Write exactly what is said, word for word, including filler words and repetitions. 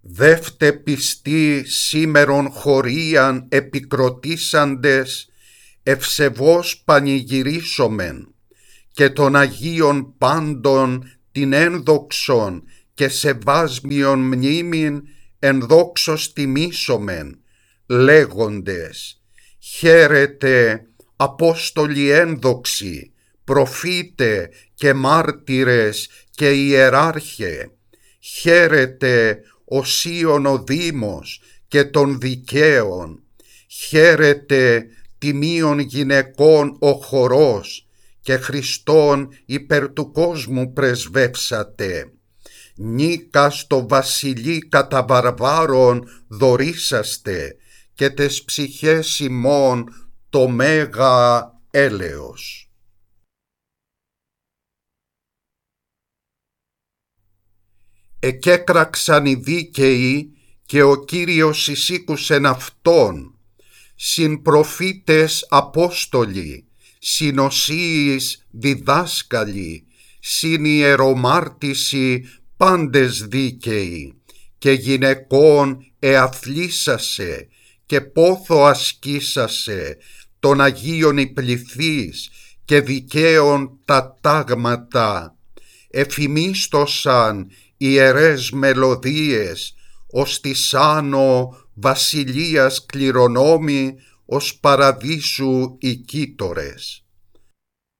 Δεύτε πιστοί σήμερον χωρίαν επικροτήσαντες, ευσεβώς πανηγυρίσομεν, και των Αγίων πάντων την ένδοξον και σεβάσμιον μνήμην ενδόξως τιμήσομεν, λέγοντες: χαίρετε Απόστολοι ένδοξοι, προφήτε και μάρτυρες και ιεράρχε, χαίρετε ο Σίων ο Δήμος και των δικαίων, χαίρετε τιμίων γυναικών ο χορός, και Χριστόν υπέρ του κόσμου πρεσβεύσατε. Νίκα στο βασιλεί κατά βαρβάρων δωρήσαστε, και τες ψυχές ημών το μέγα έλεος. Εκέκραξαν οι δίκαιοι, και ο Κύριος εισήκουσεν αυτόν, συν προφήτες Απόστολοι, συν οσίης διδάσκαλοι, συν ιερομάρτυσι πάντες δίκαιοι, και γυναικών εαθλήσασε, και πόθο ασκήσασε, των Αγίων οι πληθείς, και δικαίων τα τάγματα, εφημίστοσαν ιερές μελωδίες, ως της άνω βασιλείας κληρονόμοι, ως παραδείσου οι κύτορες.